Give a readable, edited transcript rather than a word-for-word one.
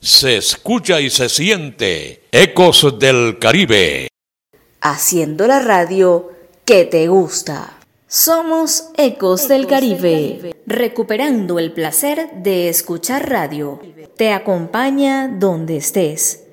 Se escucha y se siente Ecos del Caribe. Haciendo la radio que te gusta. Somos Ecos del Caribe, recuperando el placer de escuchar radio. Te acompaña donde estés.